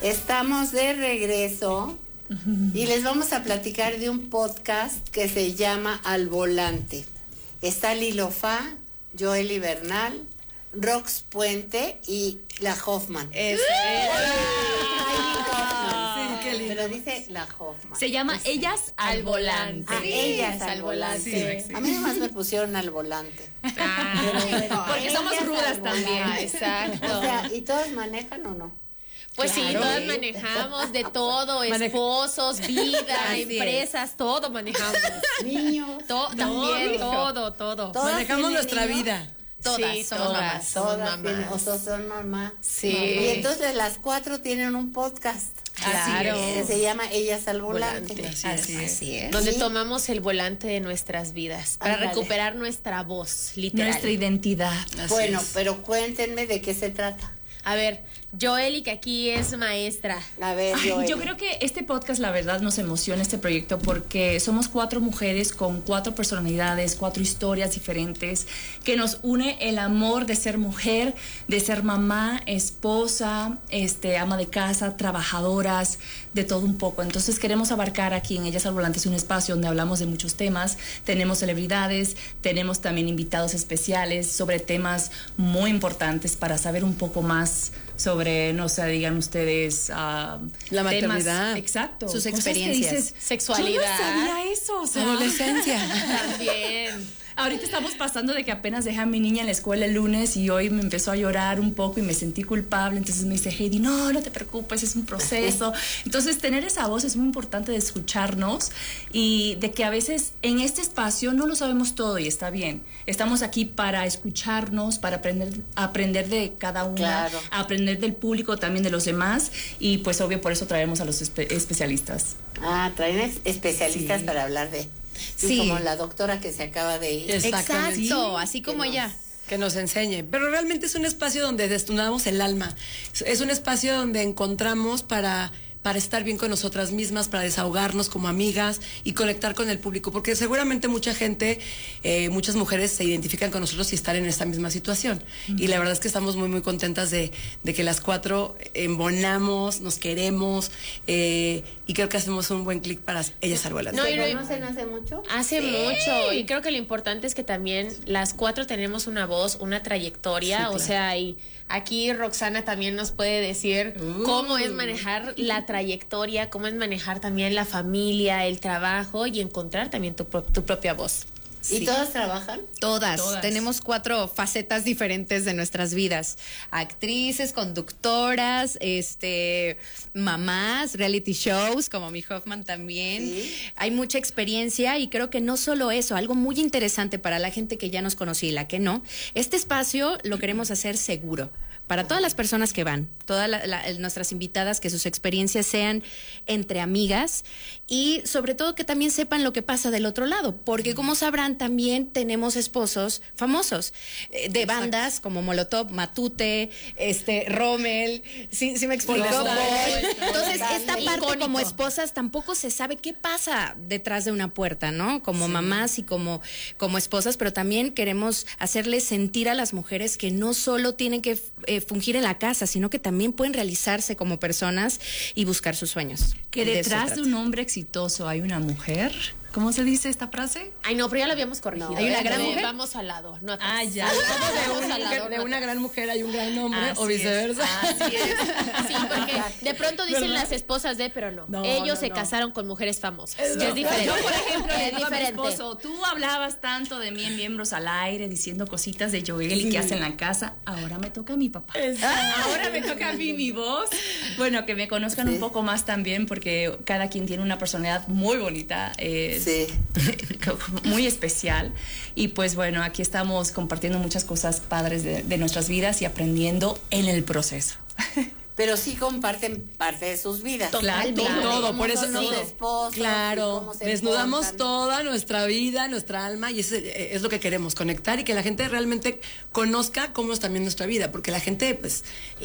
Estamos de regreso y les vamos a platicar de un podcast que se llama Al Volante. Está Lilo Fa, Joely Bernal, Rox Puente y la Hoffman. Eso. Pero dice la Hoffman. Se llama Ellas al Volante. Ellas al Volante. A mí nomás me pusieron al volante. Porque somos rudas también. Exacto. O sea, ¿y todos manejan o no? Pues claro, sí, todas manejamos de todo, esposos, vida, empresas, todo manejamos. Niños. También, todo. ¿Todas manejamos tienen nuestra niños? vida. Todas, Sí, somos mamás. Somos todas mamás. tienen, o son mamás. Sí. Y entonces las 4 tienen un podcast. Claro. Que se llama Ellas al Volante. Así es. Donde Sí. tomamos el volante de nuestras vidas para Ándale. recuperar nuestra voz, literal. Nuestra identidad. Bueno, es. pero cuéntenme de qué se trata. A ver, Joely, que aquí es maestra. A ver, Ay, yo creo que este podcast, la verdad, nos emociona, este proyecto, porque somos 4 mujeres con 4 personalidades, 4 historias diferentes, que nos une el amor de ser mujer, de ser mamá, esposa, ama de casa, trabajadoras, de todo un poco. Entonces queremos abarcar aquí en Ellas al Volante, es un espacio donde hablamos de muchos temas, tenemos celebridades, tenemos también invitados especiales sobre temas muy importantes para saber un poco más sobre, no sé, digan ustedes, la temas, maternidad. exacto, sus cosas que experiencias. dices, Sexualidad. yo no sabía eso, o sea, Adolescencia. También. ahorita estamos pasando de que apenas dejé a mi niña en la escuela el lunes y hoy me empezó a llorar un poco y me sentí culpable, entonces me dice, Heidi, no te preocupes, es un proceso. Entonces tener esa voz es muy importante, de escucharnos y de que a veces en este espacio no lo sabemos todo y está bien. Estamos aquí para escucharnos, para aprender de cada una, Claro. aprender del público, también de los demás, y pues obvio por eso traemos a los especialistas. Traen especialistas Sí. para hablar de... Sí. Como la doctora que se acaba de ir. Exactamente. Exacto, así como Que ella. Que nos enseñe. Pero realmente es un espacio donde desnudamos el alma. Es un espacio donde encontramos para estar bien con nosotras mismas, para desahogarnos como amigas y conectar con el público, porque seguramente mucha gente, muchas mujeres se identifican con nosotros y están en esta misma situación. Y la verdad es que estamos muy, muy contentas de que las 4 embonamos, nos queremos, y creo que hacemos un buen clic para Ellas al Volante. No, ¿Se y conocen hace mucho? Hace mucho, y creo que lo importante es que también las 4 tenemos una voz, una trayectoria, Sí, claro. o sea, y aquí Roxana también nos puede decir cómo es manejar la trayectoria, cómo es manejar también la familia, el trabajo y encontrar también tu propia voz. ¿Y todas trabajan? Todas. Tenemos 4 facetas diferentes de nuestras vidas. Actrices, conductoras, mamás, reality shows, como mi Hoffman también. Sí. Hay mucha experiencia y creo que no solo eso, algo muy interesante para la gente que ya nos conoce y la que no. Este espacio lo queremos hacer seguro. Para todas las personas que van, todas nuestras invitadas, que sus experiencias sean entre amigas y sobre todo que también sepan lo que pasa del otro lado, porque como sabrán también tenemos esposos famosos de bandas como Molotov, Matute, Rommel, ¿sí me explico? Entonces esta parte como esposas tampoco se sabe qué pasa detrás de una puerta, ¿no? Como mamás y como esposas, pero también queremos hacerles sentir a las mujeres que no solo tienen que fungir en la casa, sino que también pueden realizarse como personas y buscar sus sueños. Que detrás de un hombre exitoso hay una mujer. ¿Cómo se dice esta frase? Ay, no, pero ya lo habíamos corregido. No, ¿hay una gran mujer? Vamos al lado, no atrás. Ya. De una gran mujer hay un gran hombre, Así o viceversa. Así es. Sí, porque de pronto dicen las esposas de, pero no. No, Ellos no, se no. casaron con mujeres famosas. Es Ya es diferente. Yo, por ejemplo, le es digo a mi diferente. esposo, tú hablabas tanto de mí en Miembros al Aire, diciendo cositas de Joely que hace en la casa, ahora me toca a mi papá. Ahora me toca a mí mi voz. Bueno, que me conozcan un poco más también, porque cada quien tiene una personalidad muy bonita, Sí. muy especial. Y pues bueno, aquí estamos compartiendo muchas cosas padres de nuestras vidas y aprendiendo en el proceso. Pero sí comparten parte de sus vidas. Totalmente. Todo, Cómo por eso son los sí. esposos, y Claro, cómo se desnudamos portan. toda nuestra vida, nuestra alma, y eso es lo que queremos, conectar y que la gente realmente conozca cómo es también nuestra vida, porque la gente, pues,